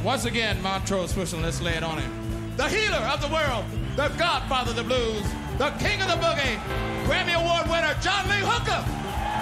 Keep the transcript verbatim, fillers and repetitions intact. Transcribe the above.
Once again, Montrose, Switzerland, let's lay it on him. The healer of the world, the godfather of the blues, the king of the boogie, Grammy Award winner, John Lee Hooker.